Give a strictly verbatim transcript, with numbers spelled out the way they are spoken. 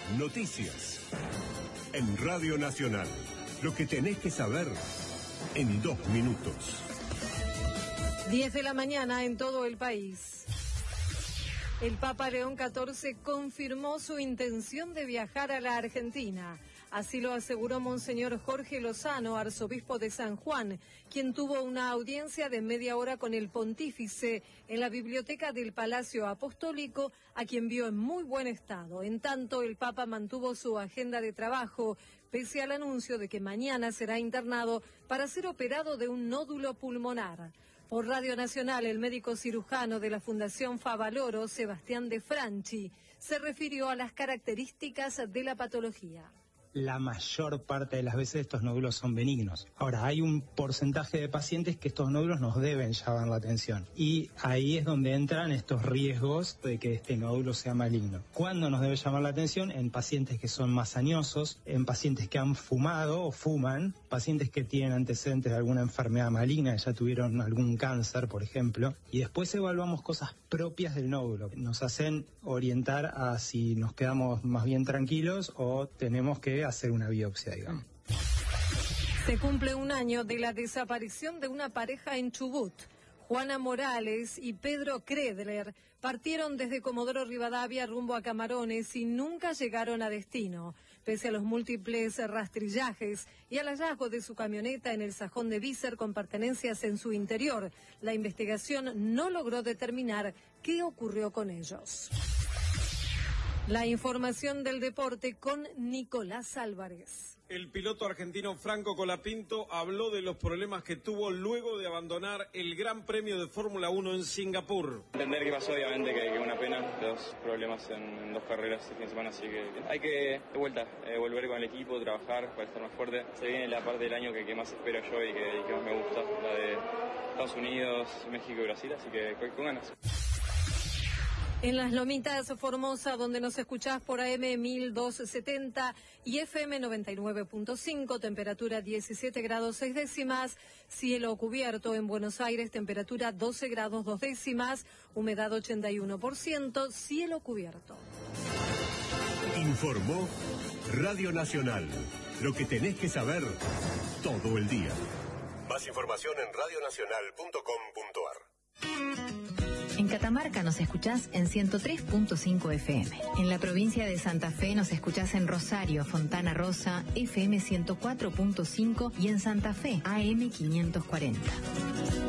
Noticias. En Radio Nacional. Lo que tenés que saber en dos minutos. diez de la mañana en todo el país. El Papa León catorce confirmó su intención de viajar a la Argentina. Así lo aseguró Monseñor Jorge Lozano, arzobispo de San Juan, quien tuvo una audiencia de media hora con el pontífice en la biblioteca del Palacio Apostólico, a quien vio en muy buen estado. En tanto, el Papa mantuvo su agenda de trabajo, pese al anuncio de que mañana será internado para ser operado de un nódulo pulmonar. Por Radio Nacional, el médico cirujano de la Fundación Favaloro, Sebastián De Franchi, se refirió a las características de la patología. La mayor parte de las veces estos nódulos son benignos. Ahora, hay un porcentaje de pacientes que estos nódulos nos deben llamar la atención. Y ahí es donde entran estos riesgos de que este nódulo sea maligno. ¿Cuándo nos debe llamar la atención? En pacientes que son más añosos, en pacientes que han fumado o fuman, pacientes que tienen antecedentes de alguna enfermedad maligna, que ya tuvieron algún cáncer, por ejemplo. Y después evaluamos cosas propias del nódulo. Nos hacen orientar a si nos quedamos más bien tranquilos o tenemos que hacer una biopsia, digamos. Se cumple un año de la desaparición de una pareja en Chubut. Juana Morales y Pedro Kredler partieron desde Comodoro Rivadavia rumbo a Camarones y nunca llegaron a destino. Pese a los múltiples rastrillajes y al hallazgo de su camioneta en el sajón de Vícer con pertenencias en su interior, la investigación no logró determinar qué ocurrió con ellos. La información del deporte con Nicolás Álvarez. El piloto argentino Franco Colapinto habló de los problemas que tuvo luego de abandonar el Gran Premio de Fórmula uno en Singapur. Entender qué pasó, obviamente, que, que una pena, dos problemas en, en dos carreras este fin de semana, así que hay que, de vuelta, eh, volver con el equipo, trabajar para estar más fuerte. Se viene la parte del año que, que más espero yo y que, y que más me gusta, la de Estados Unidos, México y Brasil, así que con, con ganas. En Las Lomitas, Formosa, donde nos escuchás por A M mil doscientos setenta y F M noventa y nueve punto cinco, temperatura diecisiete grados seis décimas, cielo cubierto. En Buenos Aires, temperatura doce grados dos décimas, humedad ochenta y uno por ciento, cielo cubierto. Informó Radio Nacional. Lo que tenés que saber todo el día. Más información en radio nacional punto com punto a r. En Catamarca nos escuchás en ciento tres punto cinco F M. En la provincia de Santa Fe nos escuchás en Rosario, Fontana Rosa, F M ciento cuatro punto cinco y en Santa Fe, A M quinientos cuarenta.